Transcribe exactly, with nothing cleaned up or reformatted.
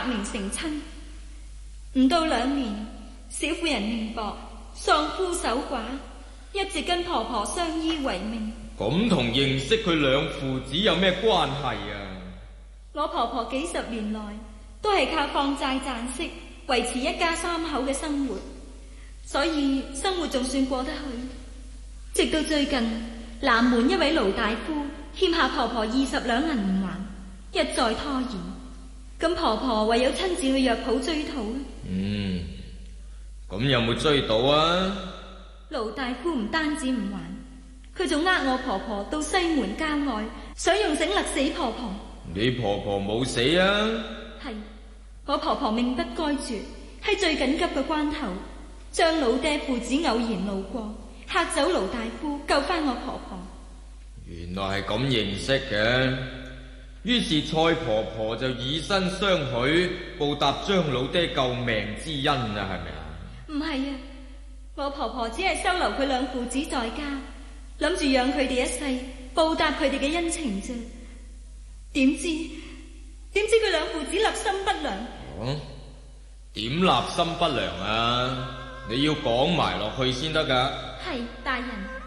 名成親。唔到兩年，小婦人命薄，喪夫守寡，一直跟婆婆相依為命。 咁同認識佢兩父子有咩關係啊？ 我婆婆幾十年來都係靠放債賺息維持一家三口嘅生活，所以生活仲算過得去。直到最近，南門一位盧大夫欠下婆婆二十兩銀唔還，一再拖延，咁婆婆唯有親自去藥鋪追討。 嗯，咁有冇追到啊？ 盧大夫唔單止唔還，佢仲呃我婆婆到西門郊外，想用繩勒死婆婆。 你婆婆冇死啊？ 係，我婆婆命不該絕，喺最緊急嘅關頭，張老爹父子偶然路過，嚇走盧大夫，救翻我婆婆。 原來係咁認識嘅，於是蔡婆婆就以身相許，報答張老爹救命之恩啊，係咪啊？ 唔係啊，我婆婆只係收留佢兩父子在家，諗住養佢哋一世，報答佢哋嘅恩情啫。點知點知佢兩父子立心不良。 哦，點立心不良啊？你要講埋落去先得噶。 係，大人。